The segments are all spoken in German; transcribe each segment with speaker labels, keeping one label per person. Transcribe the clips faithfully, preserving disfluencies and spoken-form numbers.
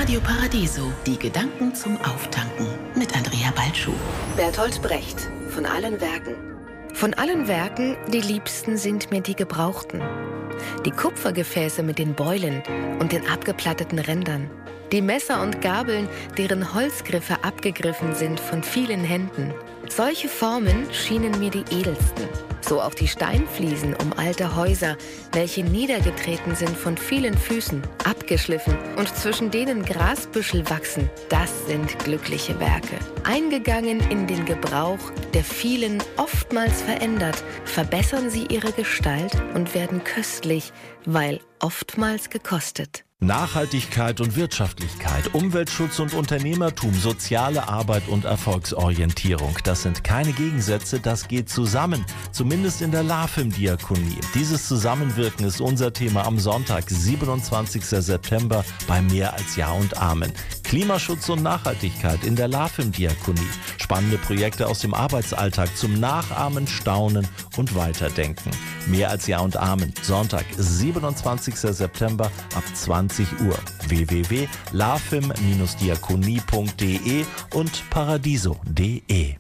Speaker 1: Radio Paradiso, die Gedanken zum Auftanken mit Andrea Balschuh.
Speaker 2: Bertolt Brecht, von allen Werken.
Speaker 3: Von allen Werken, die liebsten sind mir die gebrauchten. Die Kupfergefäße mit den Beulen und den abgeplatteten Rändern. Die Messer und Gabeln, deren Holzgriffe abgegriffen sind von vielen Händen. Solche Formen schienen mir die edelsten. So auch die Steinfliesen um alte Häuser, welche niedergetreten sind von vielen Füßen, abgeschliffen und zwischen denen Grasbüschel wachsen. Das sind glückliche Werke. Eingegangen in den Gebrauch, der vielen oftmals verändert, verbessern sie ihre Gestalt und werden köstlich, weil oftmals gekostet.
Speaker 4: Nachhaltigkeit und Wirtschaftlichkeit, Umweltschutz und Unternehmertum, soziale Arbeit und Erfolgsorientierung. Das sind keine Gegensätze, das geht zusammen. Zumindest in der LAFIM-Diakonie. Dieses Zusammenwirken ist unser Thema am Sonntag, siebenundzwanzigsten September bei Mehr als Ja und Amen. Klimaschutz und Nachhaltigkeit in der LAFIM-Diakonie. Spannende Projekte aus dem Arbeitsalltag zum Nachahmen, Staunen und Weiterdenken. Mehr als Ja und Amen. Sonntag, siebenundzwanzigsten September ab zwanzig Uhr. w w w punkt lafim Bindestrich diakonie punkt de und paradiso punkt de.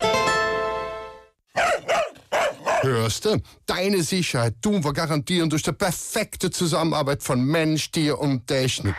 Speaker 5: Hörst du? Deine Sicherheit tun wir garantieren durch die perfekte Zusammenarbeit von Mensch, Tier und Technik.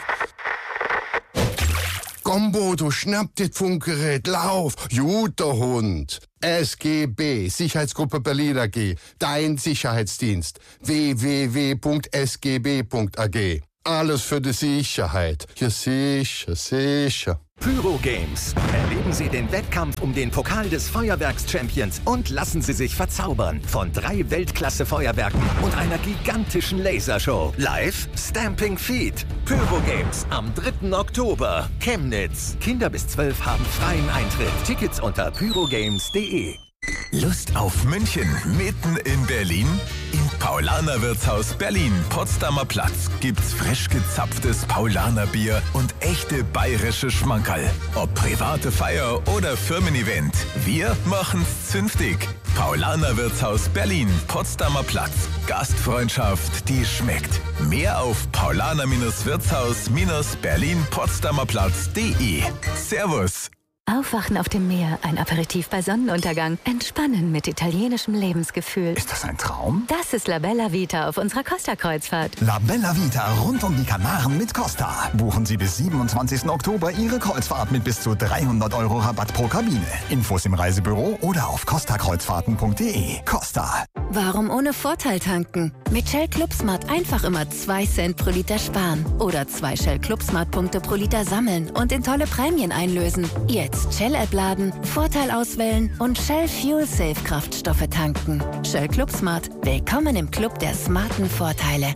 Speaker 5: Komm, Bodo, schnapp dir das Funkgerät, lauf, guter Hund. S G B, Sicherheitsgruppe Berlin A G, dein Sicherheitsdienst. w w w punkt s g b punkt a g. Alles für die Sicherheit. Ja, sicher, sicher.
Speaker 6: Pyro Games. Erleben Sie den Wettkampf um den Pokal des Feuerwerks-Champions und lassen Sie sich verzaubern von drei Weltklasse-Feuerwerken und einer gigantischen Lasershow. Live Stamping Feet. Pyro Games am dritten Oktober. Chemnitz. Kinder bis zwölf haben freien Eintritt. Tickets unter pyrogames punkt de.
Speaker 7: Lust auf München mitten in Berlin? Im Paulaner Wirtshaus Berlin, Potsdamer Platz, gibt's frisch gezapftes Paulaner Bier und echte bayerische Schmankerl. Ob private Feier oder Firmen-Event, wir machen's zünftig. Paulaner Wirtshaus Berlin, Potsdamer Platz. Gastfreundschaft, die schmeckt. Mehr auf paulaner Wirtshaus Berlin Potsdamer Platz punkt de. Servus!
Speaker 8: Aufwachen auf dem Meer, ein Aperitif bei Sonnenuntergang, entspannen mit italienischem Lebensgefühl.
Speaker 9: Ist das ein Traum?
Speaker 8: Das ist La Bella Vita auf unserer Costa-Kreuzfahrt.
Speaker 9: La Bella Vita rund um die Kanaren mit Costa. Buchen Sie bis siebenundzwanzigsten Oktober Ihre Kreuzfahrt mit bis zu dreihundert Euro Rabatt pro Kabine. Infos im Reisebüro oder auf costa kreuzfahrten punkt de. Costa.
Speaker 10: Warum ohne Vorteil tanken? Mit Shell ClubSmart einfach immer zwei Cent pro Liter sparen. Oder zwei Shell ClubSmart-Punkte pro Liter sammeln und in tolle Prämien einlösen. Jetzt Shell-App laden, Vorteil auswählen und Shell Fuel Safe Kraftstoffe tanken. Shell ClubSmart. Willkommen im Club der smarten Vorteile.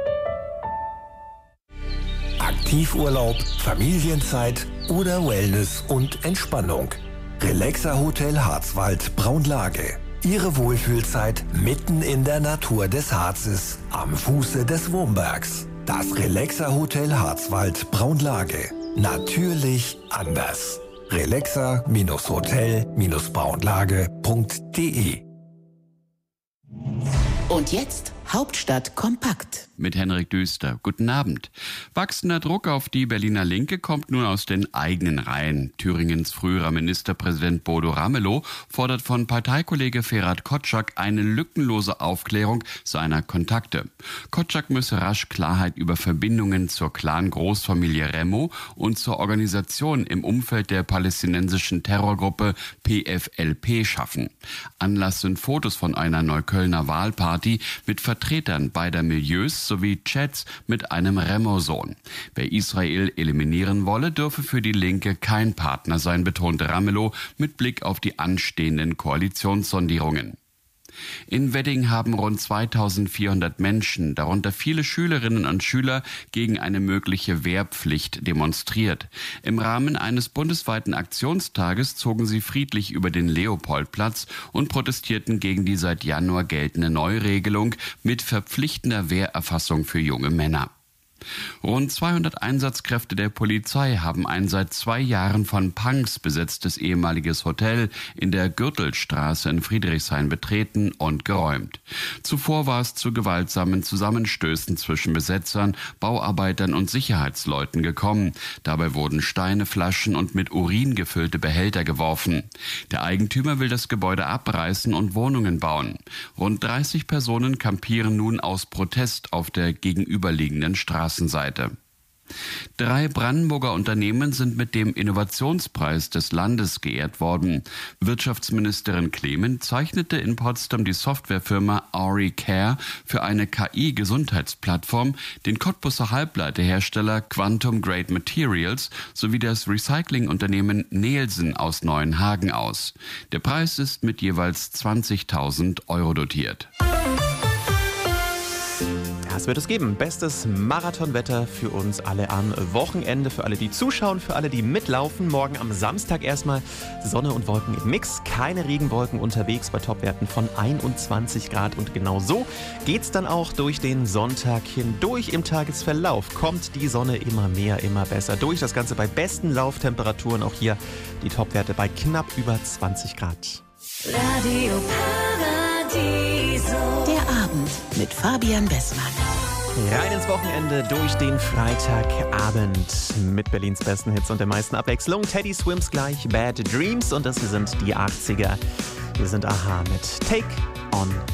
Speaker 11: Aktivurlaub, Familienzeit oder Wellness und Entspannung. Relaxa Hotel Harzwald Braunlage. Ihre Wohlfühlzeit mitten in der Natur des Harzes, am Fuße des Wurmbergs. Das Relaxa Hotel Harzwald Braunlage. Natürlich anders. relaxa Hotel Braunlage punkt de.
Speaker 1: Und jetzt Hauptstadt kompakt.
Speaker 12: Mit Henrik Düster. Guten Abend. Wachsender Druck auf die Berliner Linke kommt nun aus den eigenen Reihen. Thüringens früherer Ministerpräsident Bodo Ramelow fordert von Parteikollege Ferhat Kotschak eine lückenlose Aufklärung seiner Kontakte. Kotschak müsse rasch Klarheit über Verbindungen zur Clan-Großfamilie Remo und zur Organisation im Umfeld der palästinensischen Terrorgruppe P F L P schaffen. Anlass sind Fotos von einer Neuköllner Wahlparty mit Vertretern beider Milieus sowie Chats mit einem Remo-Sohn. Wer Israel eliminieren wolle, dürfe für die Linke kein Partner sein, betonte Ramelow mit Blick auf die anstehenden Koalitionssondierungen. In Wedding haben rund zweitausendvierhundert Menschen, darunter viele Schülerinnen und Schüler, gegen eine mögliche Wehrpflicht demonstriert. Im Rahmen eines bundesweiten Aktionstages zogen sie friedlich über den Leopoldplatz und protestierten gegen die seit Januar geltende Neuregelung mit verpflichtender Wehrerfassung für junge Männer. Rund zweihundert Einsatzkräfte der Polizei haben ein seit zwei Jahren von Punks besetztes ehemaliges Hotel in der Gürtelstraße in Friedrichshain betreten und geräumt. Zuvor war es zu gewaltsamen Zusammenstößen zwischen Besetzern, Bauarbeitern und Sicherheitsleuten gekommen. Dabei wurden Steine, Flaschen und mit Urin gefüllte Behälter geworfen. Der Eigentümer will das Gebäude abreißen und Wohnungen bauen. Rund dreißig Personen kampieren nun aus Protest auf der gegenüberliegenden Straßenseite. Drei Brandenburger Unternehmen sind mit dem Innovationspreis des Landes geehrt worden. Wirtschaftsministerin Clement zeichnete in Potsdam die Softwarefirma AuriCare für eine K I-Gesundheitsplattform, den Cottbuser Halbleiterhersteller Quantum Grade Materials sowie das Recyclingunternehmen Nielsen aus Neuenhagen aus. Der Preis ist mit jeweils zwanzigtausend Euro dotiert.
Speaker 13: Das wird es geben. Bestes Marathonwetter für uns alle am Wochenende, für alle, die zuschauen, für alle, die mitlaufen. Morgen am Samstag erstmal Sonne und Wolken im Mix. Keine Regenwolken unterwegs bei Topwerten von einundzwanzig Grad. Und genau so geht's dann auch durch den Sonntag hindurch. Im Tagesverlauf kommt die Sonne immer mehr, immer besser durch. Das Ganze bei besten Lauftemperaturen. Auch hier die Topwerte bei knapp über zwanzig Grad.
Speaker 1: Radio Paradiso. Der Abend mit Fabian Bessmann.
Speaker 13: Rein ins Wochenende durch den Freitagabend mit Berlins besten Hits und der meisten Abwechslung. Teddy Swims gleich, Bad Dreams und das hier sind die achtziger. Wir sind Aha mit Take On